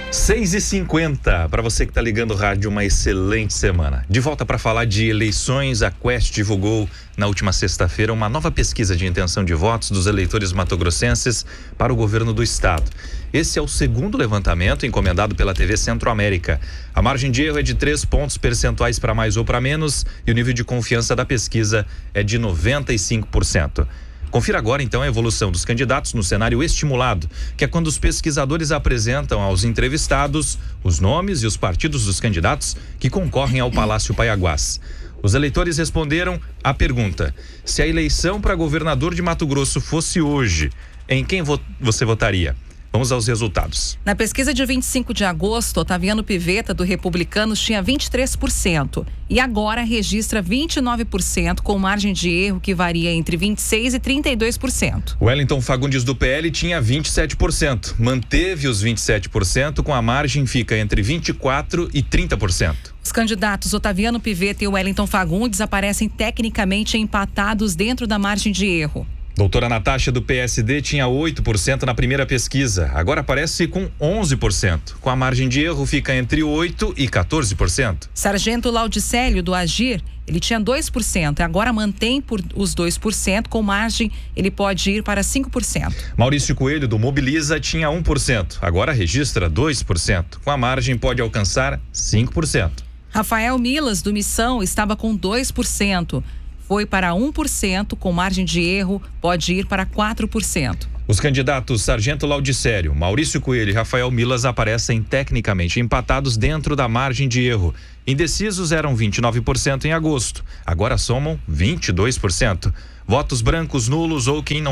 6h50, para você que está ligando o rádio, uma excelente semana. De volta para falar de eleições, a Quest divulgou na última sexta-feira uma nova pesquisa de intenção de votos dos eleitores matogrossenses para o governo do estado. Esse é o segundo levantamento encomendado pela TV Centro-América. A margem de erro é de 3 pontos percentuais para mais ou para menos e o nível de confiança da pesquisa é de 95%. Confira agora, então, a evolução dos candidatos no cenário estimulado, que é quando os pesquisadores apresentam aos entrevistados os nomes e os partidos dos candidatos que concorrem ao Palácio Paiaguás. Os eleitores responderam à pergunta: se a eleição para governador de Mato Grosso fosse hoje, em quem você votaria? Vamos aos resultados. Na pesquisa de 25 de agosto, Otaviano Pivetta, do Republicanos, tinha 23%. E agora registra 29%, com margem de erro que varia entre 26% e 32%. Wellington Fagundes, do PL, tinha 27%. Manteve os 27%, com a margem fica entre 24% e 30%. Os candidatos Otaviano Pivetta e Wellington Fagundes aparecem tecnicamente empatados dentro da margem de erro. Doutora Natasha, do PSD, tinha 8% na primeira pesquisa. Agora aparece com 11%. Com a margem de erro, fica entre 8% e 14%. Sargento Laudicélio, do Agir, ele tinha 2% e agora mantém por os 2%. Com margem, ele pode ir para 5%. Maurício Coelho, do Mobiliza, tinha 1%. Agora registra 2%. Com a margem, pode alcançar 5%. Rafael Milas, do Missão, estava com 2%. Foi para 1%, com margem de erro, pode ir para 4%. Os candidatos Sargento Laudicélio, Maurício Coelho e Rafael Milas aparecem tecnicamente empatados dentro da margem de erro. Indecisos eram 29% em agosto, agora somam 22%. Votos brancos, nulos ou que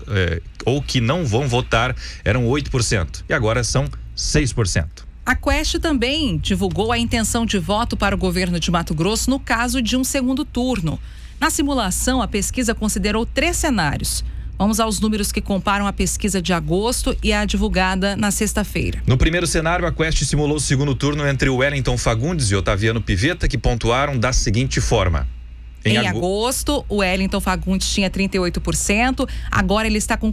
não vão votar eram 8% e agora são 6%. A Quest também divulgou a intenção de voto para o governo de Mato Grosso no caso de um segundo turno. Na simulação, a pesquisa considerou 3 cenários. Vamos aos números que comparam a pesquisa de agosto e a divulgada na sexta-feira. No primeiro cenário, a Quest simulou o segundo turno entre Wellington Fagundes e Otaviano Pivetta, que pontuaram da seguinte forma. Em agosto, o Wellington Fagundes tinha 38%, agora ele está com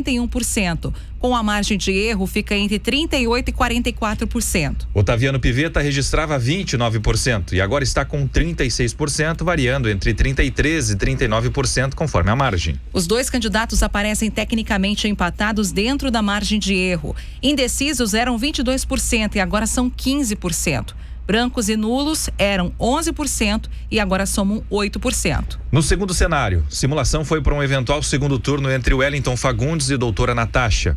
41%. Com a margem de erro, fica entre 38% e 44%. Otaviano Pivetta registrava 29% e agora está com 36%, variando entre 33% e 39% conforme a margem. Os dois candidatos aparecem tecnicamente empatados dentro da margem de erro. Indecisos eram 22% e agora são 15%. Brancos e nulos eram 11% e agora somam 8%. No segundo cenário, simulação foi para um eventual segundo turno entre Wellington Fagundes e doutora Natasha.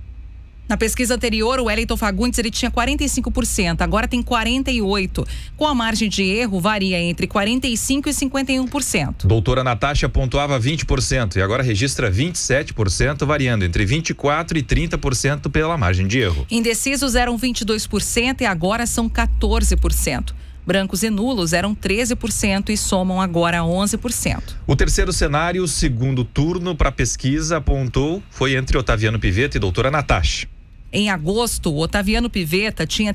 Na pesquisa anterior, o Wellington Fagundes ele tinha 45%, agora tem 48%. Com a margem de erro, varia entre 45% e 51%. Doutora Natasha pontuava 20% e agora registra 27%, variando entre 24% e 30% pela margem de erro. Indecisos eram 22% e agora são 14%. Brancos e nulos eram 13% e somam agora 11%. O terceiro cenário, segundo turno para a pesquisa, apontou, foi entre Otaviano Pivetta e doutora Natasha. Em agosto, o Otaviano Pivetta tinha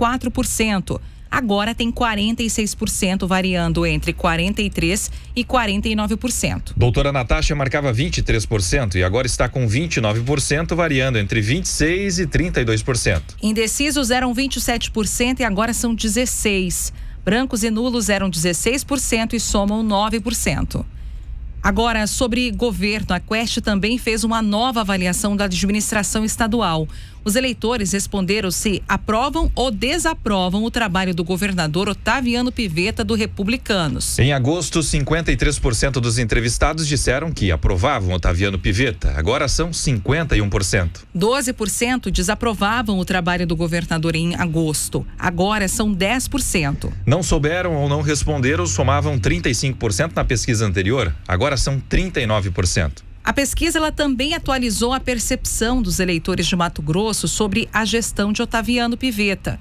34%. Agora tem 46%, variando entre 43% e 49%. Doutora Natasha marcava 23% e agora está com 29%, variando entre 26% e 32%. Indecisos eram 27% e agora são 16%. Brancos e nulos eram 16% e somam 9%. Agora, sobre governo, a Quest também fez uma nova avaliação da administração estadual. Os eleitores responderam se aprovam ou desaprovam o trabalho do governador Otaviano Pivetta, do Republicanos. Em agosto, 53% dos entrevistados disseram que aprovavam Otaviano Pivetta. Agora são 51%. 12% desaprovavam o trabalho do governador em agosto. Agora são 10%. Não souberam ou não responderam, somavam 35% na pesquisa anterior. Agora são 39%. A pesquisa ela também atualizou a percepção dos eleitores de Mato Grosso sobre a gestão de Otaviano Pivetta.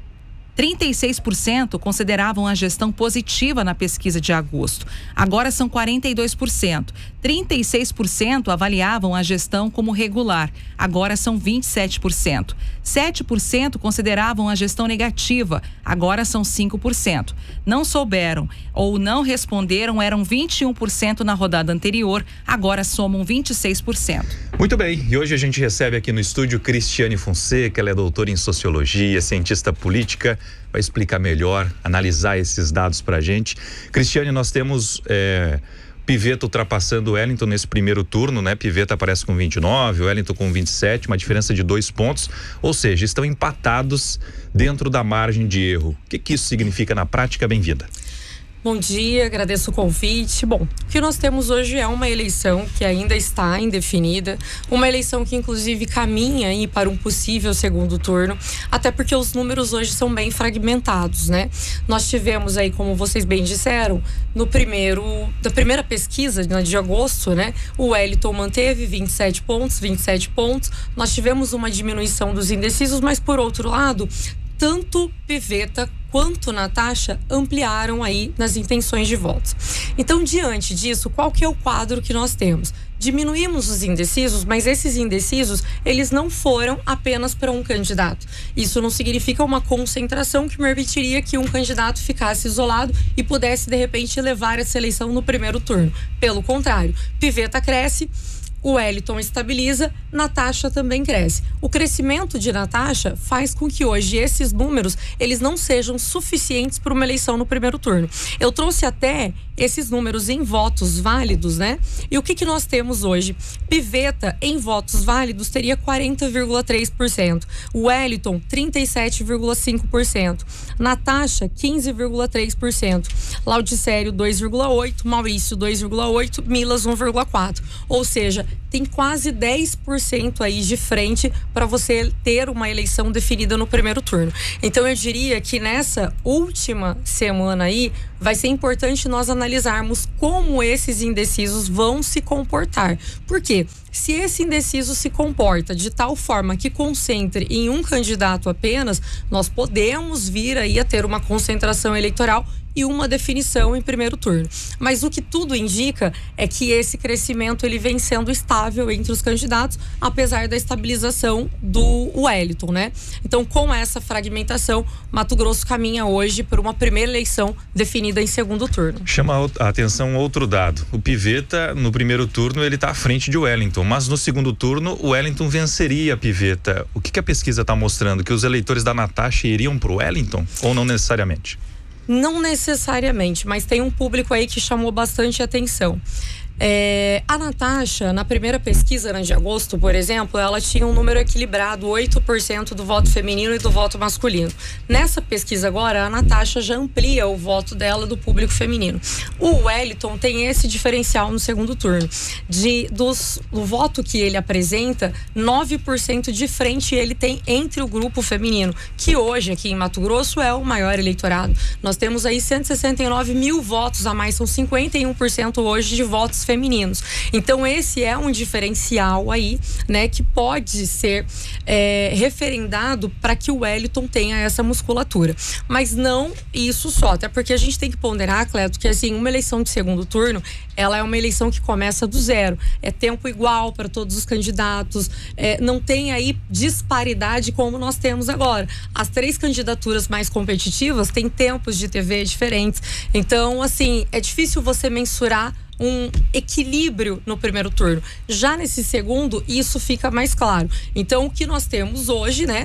36% consideravam a gestão positiva na pesquisa de agosto. Agora são 42%. 36% avaliavam a gestão como regular. Agora são 27%. 7% consideravam a gestão negativa. Agora são 5%. Não souberam ou não responderam eram 21% na rodada anterior. Agora somam 26%. Muito bem, e hoje a gente recebe aqui no estúdio Cristiane Fonseca. Ela é doutora em sociologia, cientista política, vai explicar melhor, analisar esses dados pra gente. Cristiane, nós temos Pivetta ultrapassando o Wellington nesse primeiro turno, né? Pivetta aparece com 29, o Wellington com 27, uma diferença de 2 pontos, ou seja, estão empatados dentro da margem de erro. O que isso significa na prática? Bem-vinda. Bom dia, agradeço o convite. Bom, o que nós temos hoje é uma eleição que ainda está indefinida, uma eleição que inclusive caminha aí para um possível segundo turno, até porque os números hoje são bem fragmentados, né? Nós tivemos aí, como vocês bem disseram, da primeira pesquisa de agosto, né? O Wellington manteve 27 pontos. Nós tivemos uma diminuição dos indecisos, mas por outro lado, tanto Pivetta quanto Natasha ampliaram aí nas intenções de votos. Então, diante disso, qual que é o quadro que nós temos? Diminuímos os indecisos, mas esses indecisos, eles não foram apenas para um candidato. Isso não significa uma concentração que permitiria que um candidato ficasse isolado e pudesse, de repente, levar essa eleição no primeiro turno. Pelo contrário, Pivetta cresce, o Wellington estabiliza, Natasha também cresce. O crescimento de Natasha faz com que hoje esses números, eles não sejam suficientes para uma eleição no primeiro turno. Eu trouxe até esses números em votos válidos, né? E o que nós temos hoje? Pivetta, em votos válidos, teria 40,3%. O Wellington, 37,5%. Natasha, 15,3%. Laudicério, 2,8%. Maurício, 2,8%. Milas, 1,4%. Ou seja, tem quase 10% aí de frente para você ter uma eleição definida no primeiro turno. Então eu diria que nessa última semana aí vai ser importante nós analisarmos como esses indecisos vão se comportar. Por quê? Se esse indeciso se comporta de tal forma que concentre em um candidato apenas, nós podemos vir aí a ter uma concentração eleitoral e uma definição em primeiro turno. Mas o que tudo indica é que esse crescimento ele vem sendo estável entre os candidatos, apesar da estabilização do Wellington, né? Então, com essa fragmentação, Mato Grosso caminha hoje por uma primeira eleição definida em segundo turno. Chama a atenção outro dado. O Pivetta, no primeiro turno, ele está à frente de Wellington, mas no segundo turno, o Wellington venceria a Pivetta. O que a pesquisa está mostrando? Que os eleitores da Natasha iriam para o Wellington ou não necessariamente? Não necessariamente, mas tem um público aí que chamou bastante atenção. A Natasha, na primeira pesquisa, de agosto, por exemplo, ela tinha um número equilibrado, 8% do voto feminino e do voto masculino. Nessa pesquisa agora, a Natasha já amplia o voto dela do público feminino. O Wellington tem esse diferencial no segundo turno. Do voto que ele apresenta, 9% de frente ele tem entre o grupo feminino, que hoje aqui em Mato Grosso é o maior eleitorado. Nós temos aí 169 mil votos a mais, são 51% hoje de votos femininos. Então esse é um diferencial aí, né, que pode ser referendado para que o Wellington tenha essa musculatura. Mas não isso só, até porque a gente tem que ponderar, Cleto, que assim, uma eleição de segundo turno, ela é uma eleição que começa do zero. É tempo igual para todos os candidatos, não tem aí disparidade como nós temos agora. As 3 candidaturas mais competitivas têm tempos de TV diferentes. Então, assim, é difícil você mensurar um equilíbrio no primeiro turno. Já nesse segundo, isso fica mais claro. Então, o que nós temos hoje, né,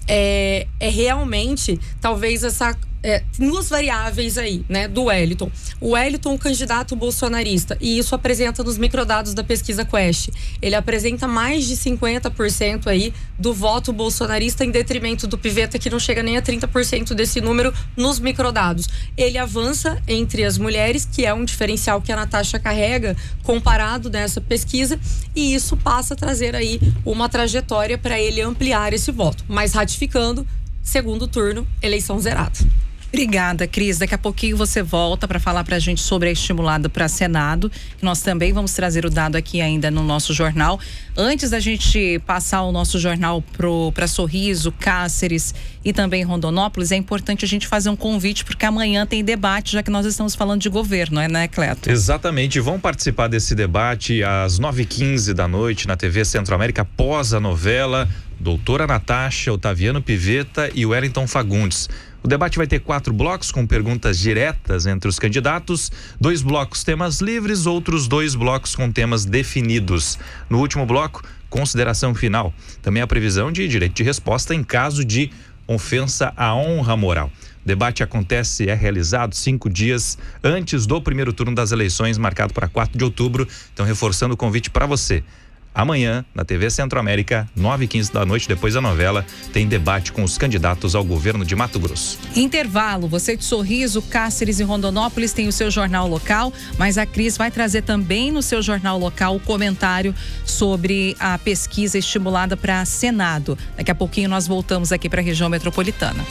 é realmente, talvez duas variáveis aí, né, do Wellington. O Wellington, candidato bolsonarista, e isso apresenta nos microdados da pesquisa Quest. Ele apresenta mais de 50% aí do voto bolsonarista em detrimento do Pivetta, que não chega nem a 30% desse número nos microdados. Ele avança entre as mulheres, que é um diferencial que a Natasha carrega comparado nessa pesquisa, e isso passa a trazer aí uma trajetória para ele ampliar esse voto. Mas ratificando, segundo turno, eleição zerada. Obrigada, Cris. Daqui a pouquinho você volta para falar para a gente sobre a estimulada para Senado, que nós também vamos trazer o dado aqui ainda no nosso jornal. Antes da gente passar o nosso jornal para Sorriso, Cáceres e também Rondonópolis, é importante a gente fazer um convite, porque amanhã tem debate, já que nós estamos falando de governo, né, Cleto? Exatamente. Vão participar desse debate às 9h15 da noite na TV Centro-América, após a novela Doutora Natasha, Otaviano Pivetta e Wellington Fagundes. O debate vai ter 4 blocos com perguntas diretas entre os candidatos, 2 blocos temas livres, outros 2 blocos com temas definidos. No último bloco, consideração final. Também a previsão de direito de resposta em caso de ofensa à honra moral. O debate é realizado 5 dias antes do primeiro turno das eleições, marcado para 4 de outubro. Então, reforçando o convite para você. Amanhã, na TV Centro-América, 9h15 da noite, depois da novela, tem debate com os candidatos ao governo de Mato Grosso. Intervalo. Você de Sorriso, Cáceres e Rondonópolis tem o seu jornal local, mas a Cris vai trazer também no seu jornal local o comentário sobre a pesquisa estimulada para Senado. Daqui a pouquinho nós voltamos aqui para a região metropolitana.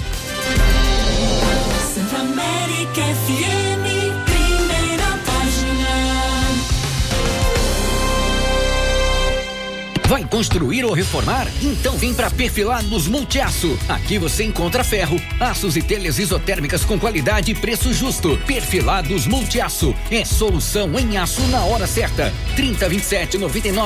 Centro-América FM, primeira página. Vai construir ou reformar? Então vem para Perfilados Multiaço. Aqui você encontra ferro, aços e telhas isotérmicas com qualidade e preço justo. Perfilados Multiaço é solução em aço na hora certa. 302799